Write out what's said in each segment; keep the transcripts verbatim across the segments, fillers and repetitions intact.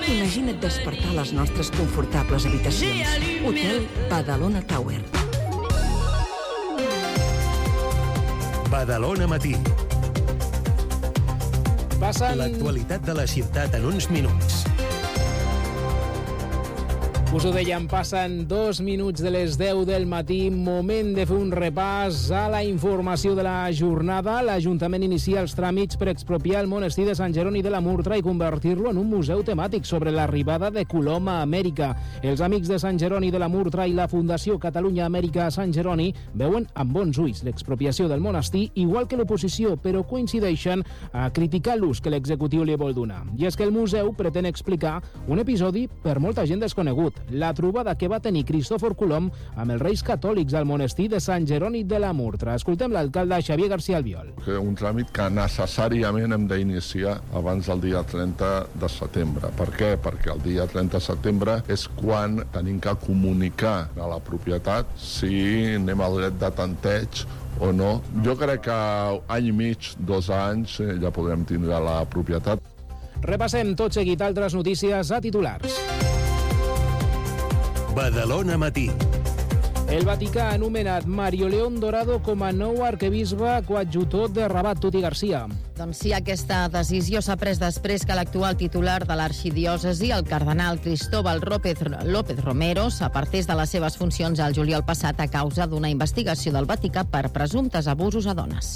Imagina't despertar les nostres confortables habitacions. Hotel Badalona Tower. Badalona Matí. Passen... L'actualitat de la ciutat en uns minuts. Us ho dèiem, passen dos minuts de les deu del matí, moment de fer un repàs a la informació de la jornada. L'Ajuntament inicia els tràmits per expropiar el monestir de Sant Jeroni de la Murtra i convertir-lo en un museu temàtic sobre l'arribada de Colom a Amèrica. Els amics de Sant Jeroni de la Murtra i la Fundació Catalunya Amèrica a Sant Jeroni veuen amb bons ulls l'expropiació del monestir, igual que l'oposició, però coincideixen a criticar l'ús que l'executiu li vol donar. I és que el museu pretén explicar un episodi per molta gent desconegut, la trobada que va tenir Cristòfor Colom amb els Reis Catòlics al monestir de Sant Jeroni de la Murtra. Escoltem l'alcalde Xavier García Albiol. Un tràmit que necessàriament hem d'iniciar abans del dia trenta de setembre. Per què? Perquè el dia trenta de setembre és quan tenim que comunicar a la propietat si anem al dret de tanteig o no. Jo crec que any i mig, dos anys, ja podrem tindre la propietat. Repassem tot seguit altres notícies a titulars. Badalona Matí. El Vaticà ha anomenat Mario León Dorado com a nou arquebisbe coadjutor de Rabat. Tuti Garcia. Doncs sí, aquesta decisió s'ha pres després que l'actual titular de l'arxidiòcesi, el cardenal Cristóbal López, López Romero, s'apartés de les seves funcions al juliol passat a causa d'una investigació del Vaticà per presumptes abusos a dones.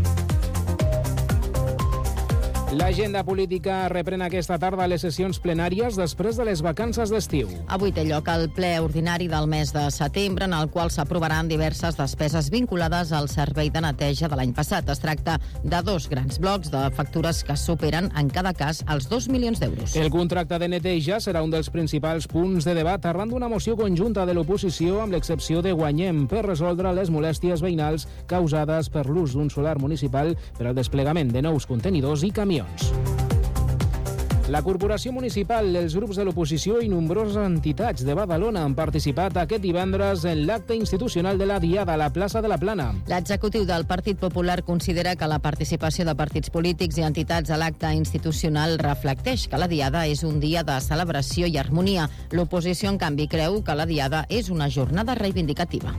L'agenda política reprèn aquesta tarda les sessions plenàries després de les vacances d'estiu. Avui té lloc el ple ordinari del mes de setembre, en el qual s'aprovaran diverses despeses vinculades al servei de neteja de l'any passat. Es tracta de dos grans blocs de factures que superen, en cada cas, els dos milions d'euros. El contracte de neteja serà un dels principals punts de debat arran d'una moció conjunta de l'oposició, amb l'excepció de Guanyem, per resoldre les molèsties veïnals causades per l'ús d'un solar municipal per al desplegament de nous contenidors i camions. La Corporació Municipal, els grups de l'oposició i nombroses entitats de Badalona han participat aquest divendres en l'acte institucional de la Diada a la plaça de la Plana. L'executiu del Partit Popular considera que la participació de partits polítics i entitats a l'acte institucional reflecteix que la Diada és un dia de celebració i harmonia. L'oposició, en canvi, creu que la Diada és una jornada reivindicativa.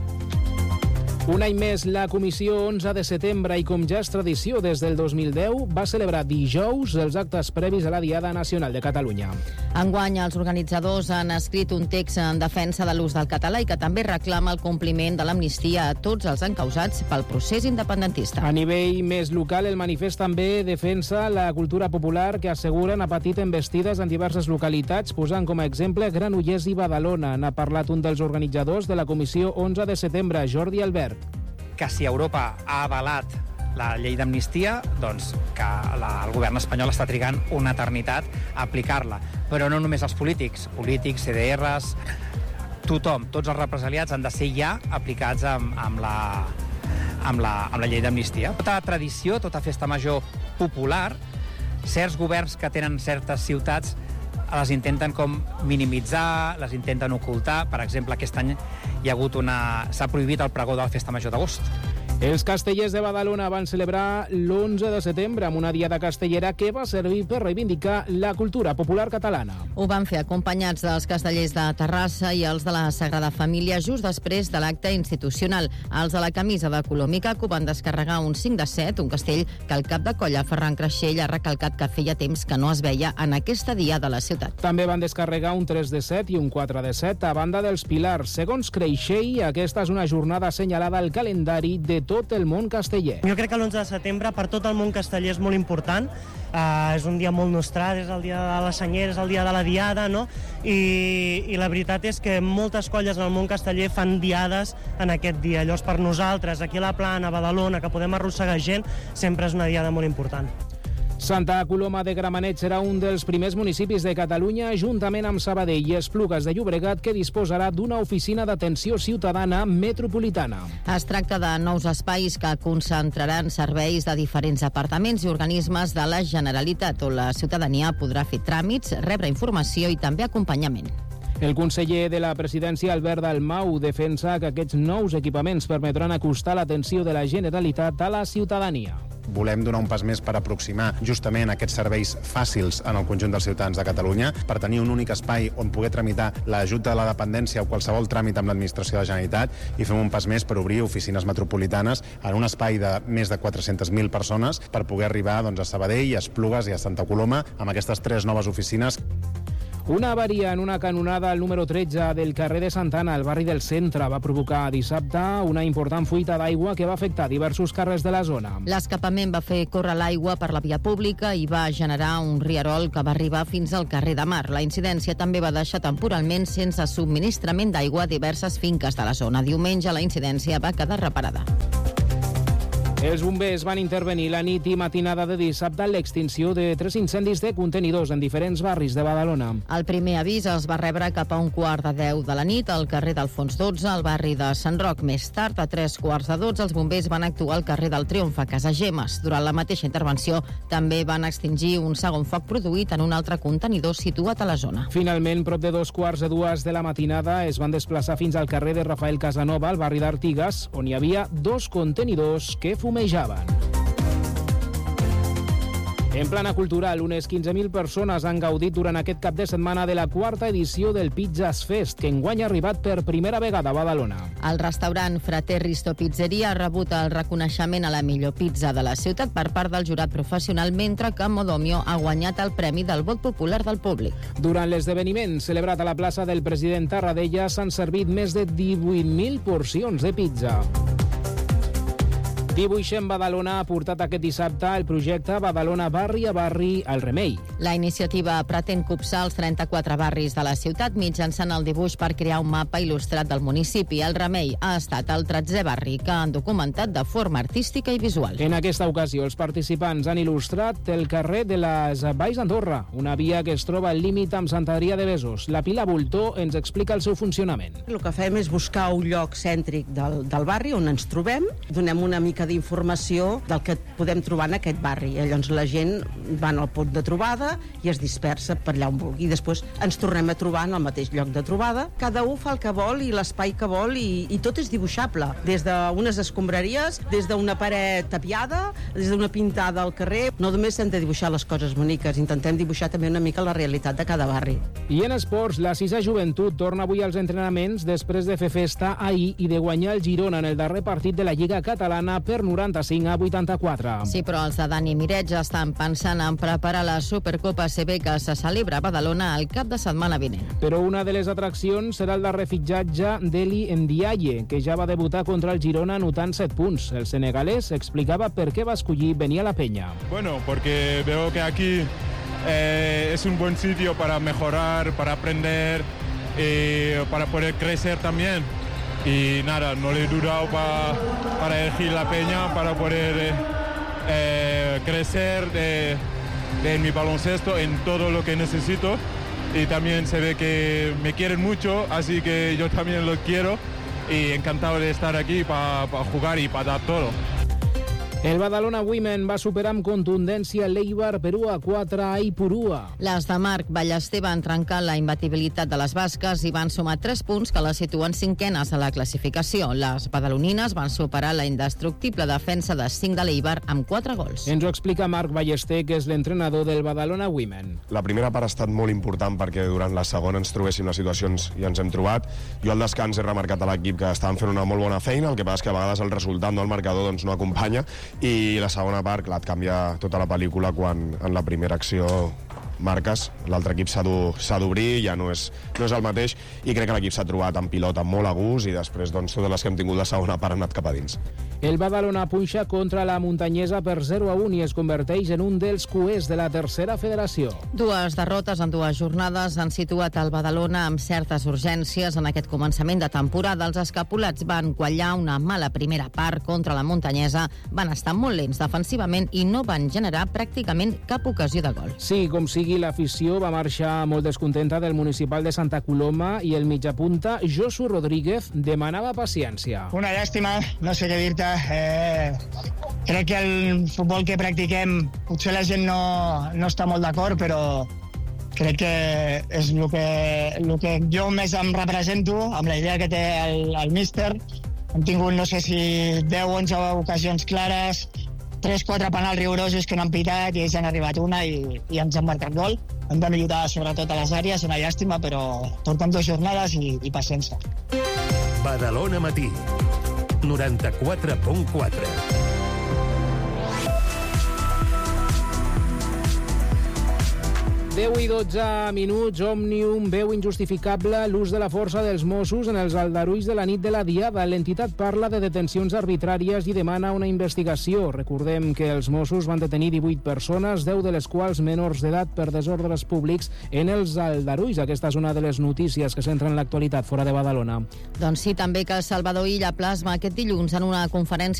Un any més, la Comissió onze de setembre, i com ja és tradició des del dos mil deu, va celebrar dijous els actes previs a la Diada Nacional de Catalunya. Enguany, els organitzadors han escrit un text en defensa de l'ús del català i que també reclama el compliment de l'amnistia a tots els encausats pel procés independentista. A nivell més local, el manifest també defensa la cultura popular, que asseguren ha patit embestides en diverses localitats, posant com a exemple Granollers i Badalona. N'ha parlat un dels organitzadors de la Comissió onze de setembre, Jordi Albert. Que si Europa ha avalat la llei d'amnistia, doncs que la, el govern espanyol està trigant una eternitat a aplicar-la. Però no només els polítics, polítics, C D Rs, tothom, tots els represaliats han de ser ja aplicats amb, amb, la, amb, la, amb la llei d'amnistia. Tota tradició, tota festa major popular, certs governs que tenen certes ciutats les intenten com minimitzar, les intenten ocultar. Per exemple, aquest any hi ha hagut una... s'ha prohibit el pregó de la festa major d'agost. Els castellers de Badalona van celebrar l'onze de setembre amb una diada castellera que va servir per reivindicar la cultura popular catalana. Ho van fer acompanyats dels castellers de Terrassa i els de la Sagrada Família just després de l'acte institucional. Els de la camisa de color micaco van descarregar un cinc de set, un castell que el cap de colla Ferran Creixell ha recalcat que feia temps que no es veia en aquesta diada a la ciutat. També van descarregar un tres de set i un quatre de set a banda dels pilars. Segons Creixell, aquesta és una jornada assenyalada al calendari de tot el món casteller. Jo crec que l'onze de setembre per tot el món casteller és molt important. Uh, és un dia molt nostrat, és el dia de la senyera, és el dia de la diada, no? I, i la veritat és que moltes colles en el món casteller fan diades en aquest dia. Llavors, per nosaltres, aquí a la Plana, a Badalona, que podem arrossegar gent, sempre és una diada molt important. Santa Coloma de Gramenet serà un dels primers municipis de Catalunya, juntament amb Sabadell i Esplugues de Llobregat, que disposarà d'una oficina d'atenció ciutadana metropolitana. Es tracta de nous espais que concentraran serveis de diferents departaments i organismes de la Generalitat, on la ciutadania podrà fer tràmits, rebre informació i també acompanyament. El conseller de la presidència, Albert Dalmau, defensa que aquests nous equipaments permetran acostar l'atenció de la Generalitat a la ciutadania. volem donar un pas més per aproximar justament aquests serveis fàcils en el conjunt dels ciutadans de Catalunya, per tenir un únic espai on poder tramitar l'ajut de la dependència o qualsevol tràmit amb l'administració de la Generalitat, i fem un pas més per obrir oficines metropolitanes en un espai de més de quatre-centes mil persones per poder arribar doncs, a Sabadell, a Esplugues i a Santa Coloma amb aquestes tres noves oficines. Una avaria en una canonada al número tretze del carrer de Santana, al barri del Centre, va provocar dissabte una important fuita d'aigua que va afectar diversos carrers de la zona. L'escapament va fer córrer l'aigua per la via pública i va generar un rierol que va arribar fins al carrer de Mar. La incidència també va deixar temporalment sense subministrament d'aigua a diverses finques de la zona. Diumenge la incidència va quedar reparada. Els bombers van intervenir la nit i matinada de dissabte en l'extinció de tres incendis de contenidors en diferents barris de Badalona. El primer avís es va rebre cap a un quart de deu de la nit al carrer d'Alfons dotze, al barri de Sant Roc. Més tard, a tres quarts de dotze, els bombers van actuar al carrer del Triomf, a Casa Gemes. Durant la mateixa intervenció, també van extingir un segon foc produït en un altre contenidor situat a la zona. Finalment, prop de dos quarts de dues de la matinada, es van desplaçar fins al carrer de Rafael Casanova, al barri d'Artigas, on hi havia dos contenidors que fumejaven. En plana cultural, unes quinze mil persones han gaudit durant aquest cap de setmana de la quarta edició del Pizzas Fest, que enguany ha arribat per primera vegada a Badalona. El restaurant Frater Risto Pizzeria ha rebut el reconeixement a la millor pizza de la ciutat per part del jurat professional, mentre que Modomio ha guanyat el premi del vot popular del públic. Durant l'esdeveniment celebrat a la plaça del president Tarradella s'han servit més de divuit mil porcions de pizza. Dibuixem Badalona ha portat aquest dissabte el projecte Badalona Barri a Barri al Remei. La iniciativa pretén copsar els trenta-quatre barris de la ciutat mitjançant el dibuix per crear un mapa il·lustrat del municipi. El Remei ha estat el tretzè barri que han documentat de forma artística i visual. En aquesta ocasió, els participants han il·lustrat el carrer de les Valls d'Andorra, una via que es troba al límit amb Sant Adrià de Besòs. La Pilar Bultó ens explica el seu funcionament. El que fem és buscar un lloc cèntric del, del barri on ens trobem, donem una mica d'informació del que podem trobar en aquest barri. I llavors la gent va al punt de trobada i es dispersa per allà on vulgui. I després ens tornem a trobar en el mateix lloc de trobada. Cada un fa el que vol i l'espai que vol i, i tot és dibuixable. Des d'unes escombraries, des d'una paret tapiada, des d'una pintada al carrer. No només hem de dibuixar les coses boniques, intentem dibuixar també una mica la realitat de cada barri. I en esports, la Sisa Joventut torna avui als entrenaments després de fer festa ahir i de guanyar el Girona en el darrer partit de la Lliga Catalana per noranta-cinc a vuitanta-quatre. Sí, però els de Dani Miret ja estan pensant en preparar la Supercopa A C B que se celebra a Badalona el cap de setmana vinent. Però una de les atraccions serà el darrer fitxatge d'Eli Ndiaye, que ja va debutar contra el Girona anotant set punts. El senegalès explicava per què va escollir venir a la Penya. Bueno, porque veo que aquí eh, es un buen sitio para mejorar, para aprender y para poder crecer también. Y nada, no le he dudado pa, para elegir la Peña, para poder eh, eh, crecer de, de mi baloncesto en todo lo que necesito. Y también se ve que me quieren mucho, así que yo también los quiero. Y encantado de estar aquí para pa jugar y para dar todo. El Badalona Women va superar amb contundència l'Eibar per u a quatre a Ipurua. Les de Marc Ballester van trencar la imbatibilitat de les basques i van sumar tres punts que les situen cinquenes a la classificació. Les badalonines van superar la indestructible defensa de cinc de l'Eibar amb quatre gols. Ens ho explica Marc Ballester, que és l'entrenador del Badalona Women. La primera part ha estat molt important perquè durant la segona ens trobéssim les situacions i ens hem trobat. Jo al descans he remarcat a l'equip que estaven fent una molt bona feina, el que passa és que a vegades el resultat, no el marcador, doncs no acompanya. I la segona part, clar, et canvia tota la pel·lícula quan en la primera acció marques, l'altre equip s'ha d'obrir, ja no és, no és el mateix, i crec que l'equip s'ha trobat en pilota molt a gust i després doncs, totes les que hem tingut la segona part han anat cap a dins. El Badalona punxa contra la Muntanyesa per zero a un i es converteix en un dels cuers de la tercera federació. Dues derrotes en dues jornades han situat el Badalona amb certes urgències en aquest començament de temporada. Els escapulats van quallar una mala primera part contra la Muntanyesa, van estar molt lents defensivament i no van generar pràcticament cap ocasió de gol. Sí, com sigui, l'afició va marxar molt descontenta del municipal de Santa Coloma i el mitjapunta Josu Rodríguez demanava paciència. Una llàstima, no sé què dir-te. Eh, crec que el futbol que practiquem potser la gent no, no està molt d'acord, però crec que és el que, el que jo més em represento, amb la idea que té el, el míster. Hem tingut, no sé si deu o onze ocasions clares, tres quatre penals rigorosos que no han pitat i ells han arribat una i, i ens han marcat gol. Hem de millorar sobretot a les àrees, una llàstima, però portem dues jornades i, i paciència. Badalona Matí, noranta-quatre punt quatre. deu i dotze minuts, Òmnium veu injustificable l'ús de la força dels Mossos en els aldarulls de la nit de la Diada. L'entitat parla de detencions arbitràries i demana una investigació. Recordem que els Mossos van detenir divuit persones, deu de les quals menors d'edat per desordres públics en els aldarulls. Aquesta és una de les notícies que centren l'actualitat fora de Badalona. Doncs sí, també que Salvador Illa plasma aquest dilluns en una conferència